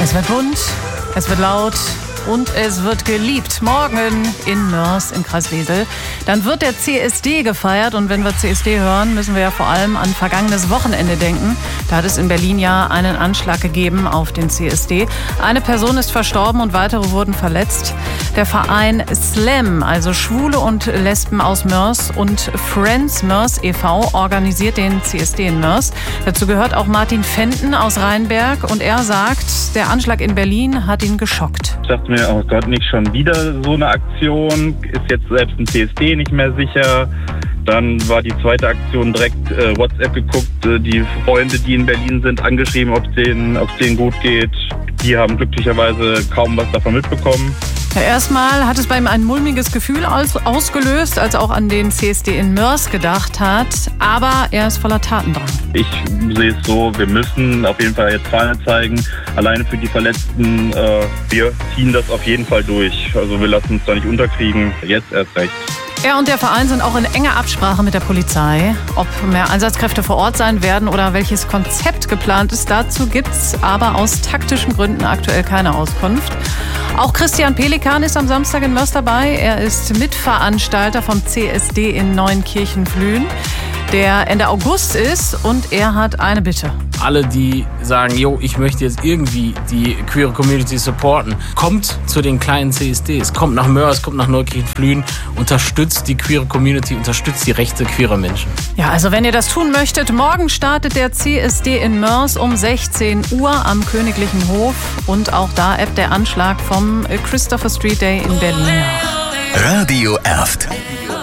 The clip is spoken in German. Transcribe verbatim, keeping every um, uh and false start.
Es wird bunt, es wird laut und es wird geliebt. Morgen in Moers im Kreis Wesel. Dann wird der C S D gefeiert. Und wenn wir C S D hören, müssen wir ja vor allem an vergangenes Wochenende denken. Da hat es in Berlin ja einen Anschlag gegeben auf den C S D. Eine Person ist verstorben und weitere wurden verletzt. Der Verein Slam, also Schwule und Lesben aus Moers, und Friends Moers e V organisiert den C S D in Moers. Dazu gehört auch Martin Fenden aus Rheinberg. Und er sagt, der Anschlag in Berlin hat ihn geschockt. Ich dachte mir, oh Gott, nicht schon wieder so eine Aktion. Ist jetzt selbst ein C S D nicht mehr sicher. Dann war die zweite Aktion direkt äh, WhatsApp geguckt, äh, die Freunde, die in Berlin sind, angeschrieben, ob es denen, ob es denen gut geht. Die haben glücklicherweise kaum was davon mitbekommen. Ja, erstmal hat es bei ihm ein mulmiges Gefühl aus, ausgelöst, als er auch an den C S D in Moers gedacht hat. Aber er ist voller Tatendrang. Ich sehe es so, wir müssen auf jeden Fall jetzt Fahne zeigen. Alleine für die Verletzten, äh, wir ziehen das auf jeden Fall durch. Also wir lassen uns da nicht unterkriegen. Jetzt erst recht. Er und der Verein sind auch in enger Absprache mit der Polizei. Ob mehr Einsatzkräfte vor Ort sein werden oder welches Konzept geplant ist, dazu gibt es aber aus taktischen Gründen aktuell keine Auskunft. Auch Christian Pelikan ist am Samstag in Moers dabei. Er ist Mitveranstalter vom C S D in Neunkirchen-Flühen, der Ende August ist, und er hat eine Bitte. Alle, die sagen, jo, ich möchte jetzt irgendwie die queere Community supporten, kommt zu den kleinen C S Ds, kommt nach Moers, kommt nach Neukirchen-Flühen, unterstützt die queere Community, unterstützt die Rechte queerer Menschen. Ja, also wenn ihr das tun möchtet, morgen startet der C S D in Moers um sechzehn Uhr am Königlichen Hof, und auch da ebbt der Anschlag vom Christopher Street Day in Berlin nach. Radio Erft.